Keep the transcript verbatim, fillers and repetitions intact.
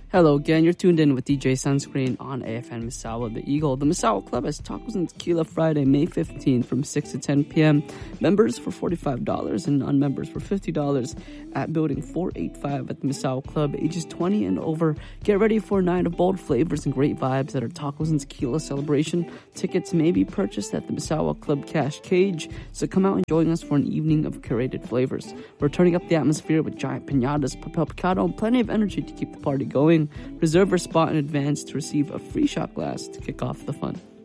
Hello again, you're tuned in with D J Sunscreen on A F N Misawa The Eagle. The Misawa Club has Tacos and Tequila Friday, May fifteenth from six to ten p.m. Members for forty-five dollars and non-members for fifty dollars at Building four eighty-five at the Misawa Club, ages twenty and over. Get ready for a night of bold flavors and great vibes at our Tacos and Tequila celebration. Tickets may be purchased at the Misawa Club Cash Cage, so come out and join us for an evening of curated flavors. We're turning up the atmosphere with giant piñatas, papel picado, and plenty of energy to keep the party going. Reserve your spot in advance to receive a free shot glass to kick off the fun.